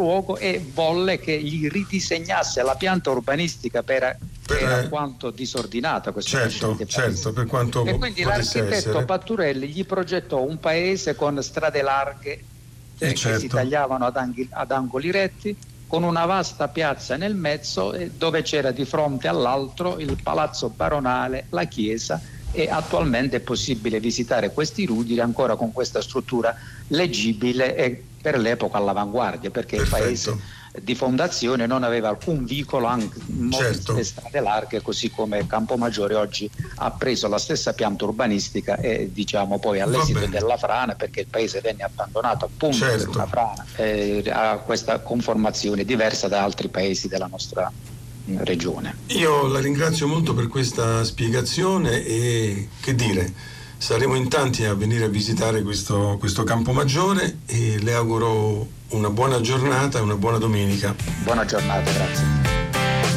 luogo e volle che gli ridisegnasse la pianta urbanistica per quanto disordinata questa certo, per quanto e quindi l'architetto essere. Patturelli gli progettò un paese con strade larghe che si tagliavano ad angoli retti, con una vasta piazza nel mezzo dove c'era di fronte all'altro il palazzo baronale, la chiesa, e attualmente è possibile visitare questi ruderi ancora con questa struttura leggibile e per l'epoca all'avanguardia, perché il paese di fondazione non aveva alcun vicolo, anche molte strade larghe, così come Campomaggiore oggi ha preso la stessa pianta urbanistica e diciamo poi all'esito della frana, perché il paese venne abbandonato appunto per una frana, ha questa conformazione diversa da altri paesi della nostra regione. Io la ringrazio molto per questa spiegazione e che dire, saremo in tanti a venire a visitare questo Campomaggiore e le auguro una buona giornata e una buona domenica. Buona giornata, grazie.